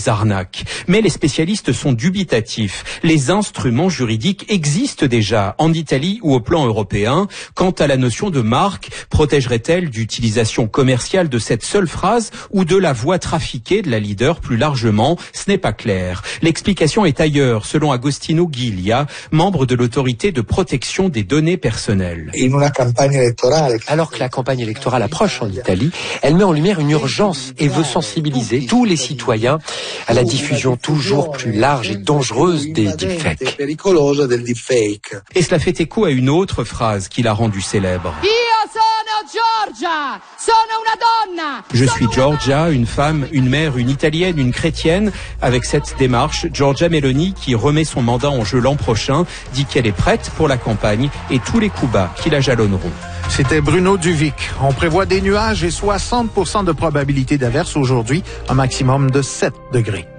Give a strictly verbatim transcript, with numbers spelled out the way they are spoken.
des arnaques. Mais les spécialistes sont dubitatifs. Les instruments juridiques existent déjà en Italie ou au plan européen. Quant à la notion de marque, protégerait-elle d'utilisation commerciale de cette seule phrase ou de la voix trafiquée de la leader plus largement? Ce n'est pas clair. L'explication est ailleurs, selon Agostino Ghiglia, membre de l'autorité de protection des données personnelles. Alors que la campagne électorale approche en Italie, elle met en lumière une urgence et veut sensibiliser tous les citoyens à la diffusion toujours plus large et dangereuse des deepfakes. Et cela fait écho à une autre phrase qui l'a rendue célèbre. Je suis Giorgia, une femme, une mère, une italienne, une chrétienne. Avec cette démarche, Giorgia Meloni, qui remet son mandat en jeu l'an prochain, dit qu'elle est prête pour la campagne et tous les coups bas qui la jalonneront. C'était Bruno Duvic. On prévoit des nuages et soixante pour cent de probabilité d'averse aujourd'hui, un maximum de sept degrés.